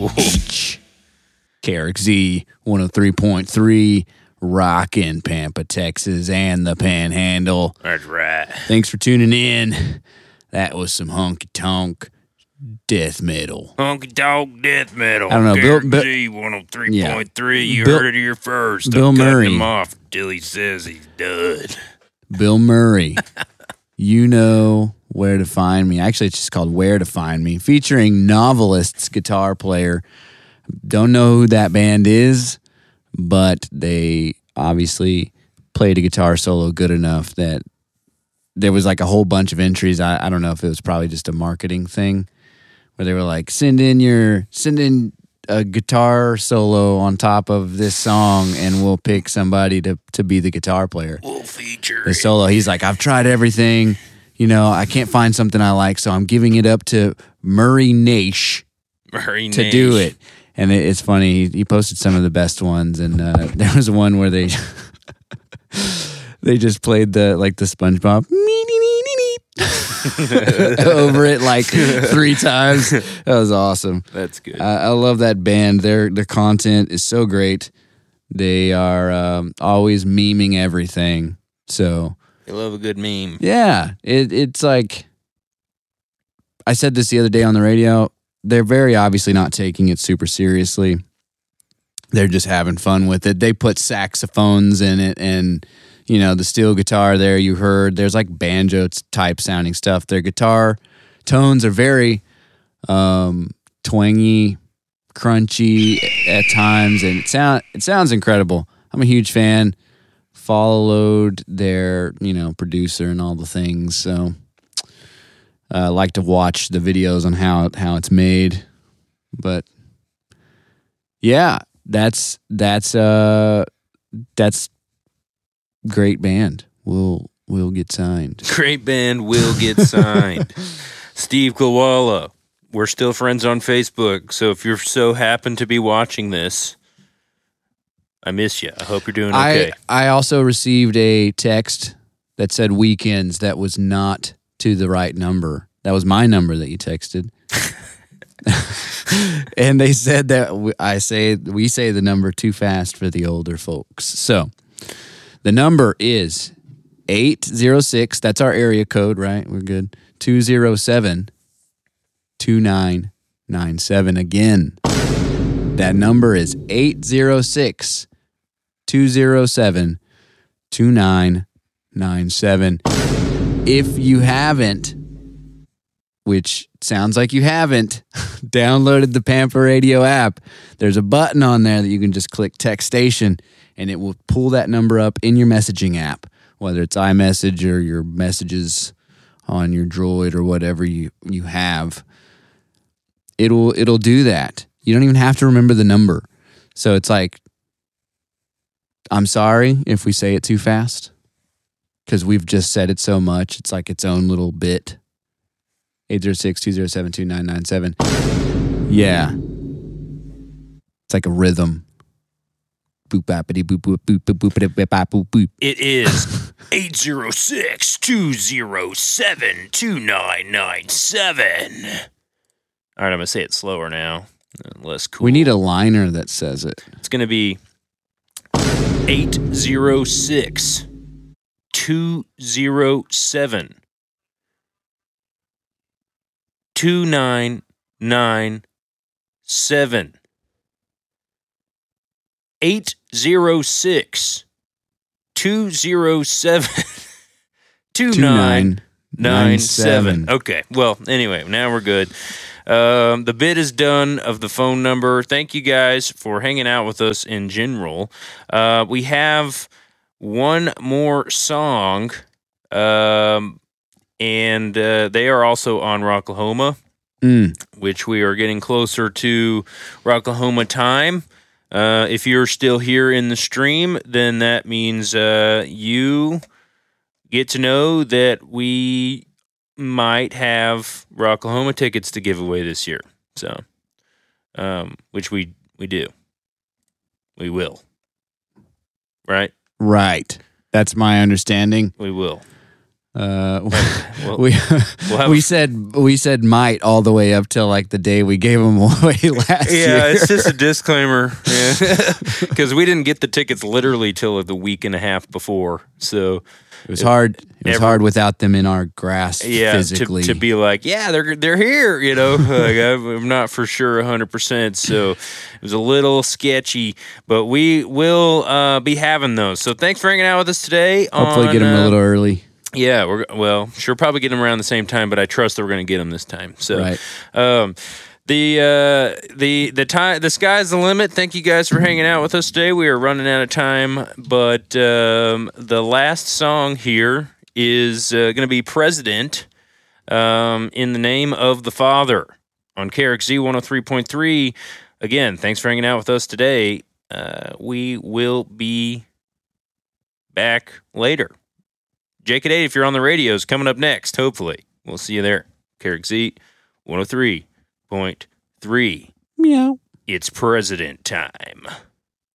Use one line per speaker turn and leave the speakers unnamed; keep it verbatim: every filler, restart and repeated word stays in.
H. K R X Z one oh three point three, rockin' Pampa, Texas, and the Panhandle.
That's right.
Thanks for tuning in. That was some honky tonk death metal.
Honky tonk death metal.
I don't know. Bill,
K R X Z one oh three point three.
Yeah.
You
Bill,
heard it here first.
Bill
I'm
Murray.
cutting him off till he says he's done.
Bill Murray. You know where to find me. Actually, it's just called Where to Find Me, featuring Novelists guitar player. Don't know who that band is, but they obviously played a guitar solo good enough that there was like a whole bunch of entries. I, I don't know if it was probably just a marketing thing where they were like, send in your, send in a guitar solo on top of this song and we'll pick somebody to, to be the guitar player.
We'll feature
the solo. He's like, I've tried everything. You know, I can't find something I like, so I'm giving it up to Murray Nash
Murray
to
Nash.
do it. And it, it's funny. He, he posted some of the best ones, and uh, there was one where they they just played the like the SpongeBob over it like three times. That was awesome.
That's good.
I, I love that band. Their their content is so great. They are um, always memeing everything. So.
I love a good meme.
Yeah, it, it's like, I said this the other day on the radio, they're very obviously not taking it super seriously. They're just having fun with it. They put saxophones in it and, you know, the steel guitar there you heard, there's like banjo type sounding stuff. Their guitar tones are very um, twangy, crunchy at times, and it, sound, it sounds incredible. I'm a huge fan. Followed their, you know, producer and all the things. So I uh, like to watch the videos on how how it's made. But yeah, that's that's uh that's great band. We'll we'll get signed.
Great band will get signed. Steve Koala. We're still friends on Facebook, so if you're so happen to be watching this, I miss you. I hope you're doing okay.
I, I also received a text that said weekends that was not to the right number. That was my number that you texted. And they said that I say we say the number too fast for the older folks. So the number is eight zero six. That's our area code, right? We're good. two zero seven, two nine nine seven. Again, that number is eight zero six, two zero seven, two nine nine seven. If you haven't, which sounds like you haven't, downloaded the Pampa Radio app, there's a button on there that you can just click Text Station, and it will pull that number up in your messaging app, whether it's iMessage or your messages on your Droid or whatever you, you have. It'll it'll do that. You don't even have to remember the number. So it's like, I'm sorry if we say it too fast, because we've just said it so much. It's like its own little bit. eight zero six, two zero seven, two nine nine seven. Yeah. It's like a rhythm. Boop bappity boop boop boop boop boop boop boop boop boop.
It is eight zero six, two zero seven, two nine nine seven. All right, I'm going to say it slower now. Less cool.
We need a liner that says it.
It's going to be eight zero six, two zero seven, two nine nine seven. eight zero six, two zero seven, two nine nine seven. Okay, well, anyway, now we're good. Um, the bit is done of the phone number. Thank you guys for hanging out with us in general. Uh, we have one more song, um, and uh, they are also on Rocklahoma,
Mm.
which we are getting closer to Rocklahoma time. Uh, if you're still here in the stream, then that means uh, you get to know that we might have Rocklahoma tickets to give away this year. So, um, which we we do, we will, right?
Right. That's my understanding.
We will.
Uh,
Well,
we
we'll have
we
a-
said we said might all the way up till like the day we gave them away last year.
Yeah, it's just a disclaimer. Because we didn't get the tickets literally till the week and a half before. So
It was hard. It was
Every-
hard without them in our grasp
yeah, to,
physically.
to be like, yeah, they're they're here, you know. Like, I'm not for sure one hundred percent. So it was a little sketchy, but we will uh, be having those. So thanks for hanging out with us today.
Hopefully,
on,
get them
uh,
a little early.
Yeah, we're well, sure, probably get them around the same time, but I trust that we're going to get them this time. So,
Right.
um, the uh, the the time the sky's the limit. Thank you guys for hanging out with us today. We are running out of time, but um, the last song here is uh, going to be "President," um, in the name of the Father on K R X Z one hundred three point three. Again, thanks for hanging out with us today. Uh, we will be back later. Jake at eight, if you're on the radio, is coming up next, hopefully. We'll see you there. K R X Z one hundred three point three.
Meow.
It's president time.